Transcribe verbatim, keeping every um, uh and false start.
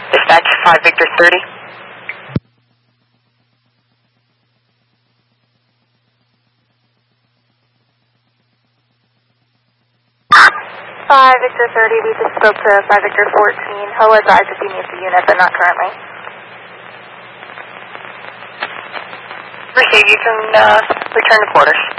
Dispatch five Victor thirty. five Victor thirty, we just spoke to five Victor fourteen. He'll advise if you need the unit, but not currently. Receive, you can uh, return to quarters.